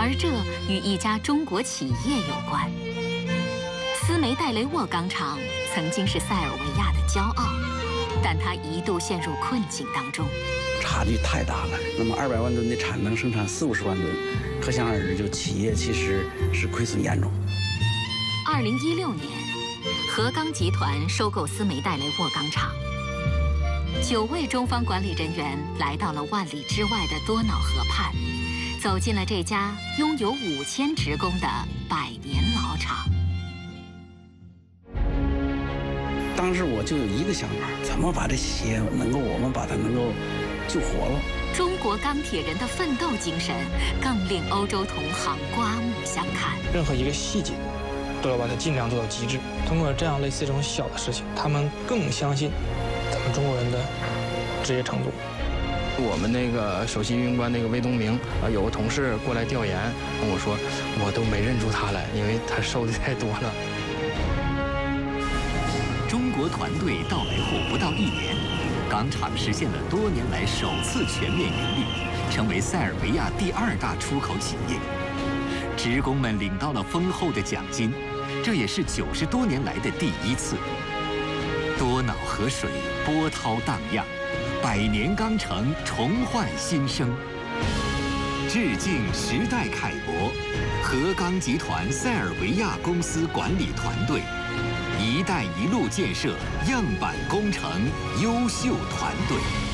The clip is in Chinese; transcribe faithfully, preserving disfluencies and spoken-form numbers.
而这与一家中国企业有关。斯梅代雷沃钢厂曾经是塞尔维亚的骄傲，但它一度陷入困境当中。 差距太大了。那么二百万吨的产能生产四五十万吨，可想而知，就企业其实是亏损严重。 二零一六年，河钢集团收购斯梅代雷沃钢厂，九位中方管理人员来到了万里之外的多瑙河畔，走进了这家拥有五千职工的百年老厂。 当时我就有一个想法，怎么把这企业能够我们把它能够救活了。 中国钢铁人的奋斗精神，更令欧洲同行刮目相看。 任何一个细节，都要把它尽量做到极致。通过这样类似这种小的事情，他们更相信咱们中国人的职业程度。 我们那个首席运营官那个魏东明啊，有个同事过来调研，跟我说，我都没认出他来，因为他瘦的太多了。 中国团队到来后不到一年，钢厂实现了多年来首次全面盈利，成为塞尔维亚第二大出口企业。职工们领到了丰厚的奖金，这也是九十多年来的第一次。多瑙河水波涛荡漾，百年钢城重焕新生。致敬时代楷模，河钢集团塞尔维亚公司管理团队。“一带一路”建设样板工程优秀团队。